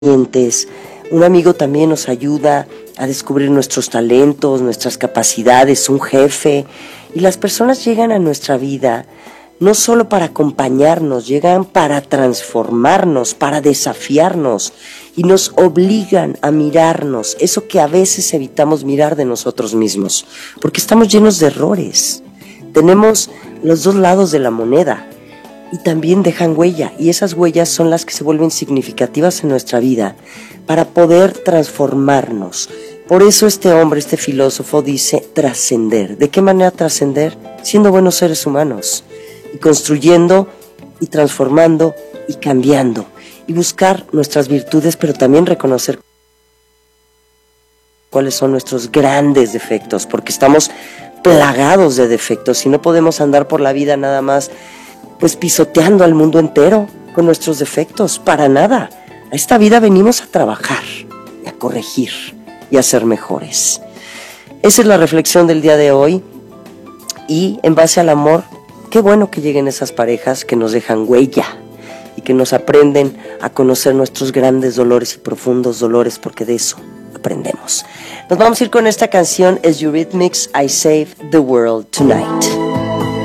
Un amigo también nos ayuda a descubrir nuestros talentos, nuestras capacidades, un jefe. Y las personas llegan a nuestra vida no solo para acompañarnos, llegan para transformarnos, para desafiarnos y nos obligan a mirarnos, eso que a veces evitamos mirar de nosotros mismos, porque estamos llenos de errores. Tenemos los dos lados de la moneda y también dejan huella, y esas huellas son las que se vuelven significativas en nuestra vida para poder transformarnos. Por eso este hombre, este filósofo dice trascender. ¿De qué manera trascender? Siendo buenos seres humanos y construyendo y transformando y cambiando y buscar nuestras virtudes, pero también reconocer cuáles son nuestros grandes defectos, porque estamos plagados de defectos y no podemos andar por la vida nada más pues pisoteando al mundo entero con nuestros defectos, para nada. A esta vida venimos a trabajar, a corregir y a ser mejores. Esa es la reflexión del día de hoy, y en base al amor, qué bueno que lleguen esas parejas que nos dejan huella y que nos aprenden a conocer nuestros grandes dolores y profundos dolores, porque de eso aprendemos. Nos vamos a ir con esta canción, es Eurythmics, I Save the World Tonight.